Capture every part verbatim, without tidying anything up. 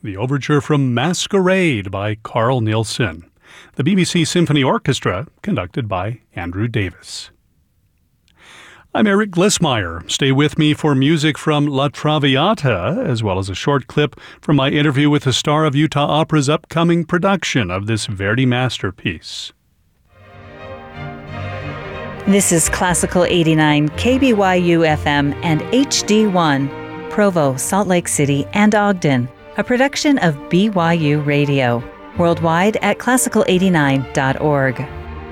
the overture from Masquerade by Carl Nielsen. The B B C Symphony Orchestra, conducted by Andrew Davis. I'm Eric Glissmeyer. Stay with me for music from La Traviata, as well as a short clip from my interview with the star of Utah Opera's upcoming production of this Verdi masterpiece. This is Classical eighty-nine, K B Y U F M and H D one, Provo, Salt Lake City, and Ogden, a production of B Y U Radio, worldwide at classical eighty-nine dot org.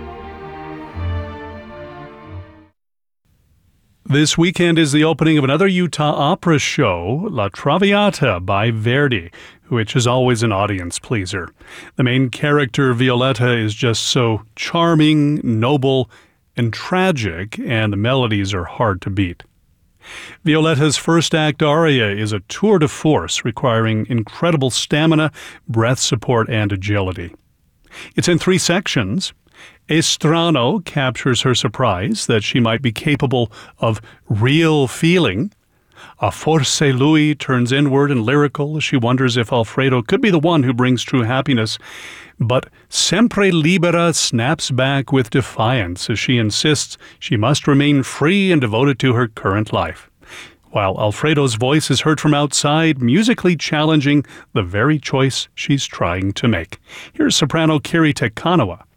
This weekend is the opening of another Utah Opera show, La Traviata by Verdi, which is always an audience pleaser. The main character, Violetta, is just so charming, noble, and tragic, and the melodies are hard to beat. Violetta's first act aria is a tour de force requiring incredible stamina, breath support, and agility. It's in three sections. Estrano captures her surprise that she might be capable of real feeling. A Forse Lui turns inward and lyrical as she wonders if Alfredo could be the one who brings true happiness. But Sempre Libera snaps back with defiance as she insists she must remain free and devoted to her current life, while Alfredo's voice is heard from outside, musically challenging the very choice she's trying to make. Here's soprano Kiri Tekanawa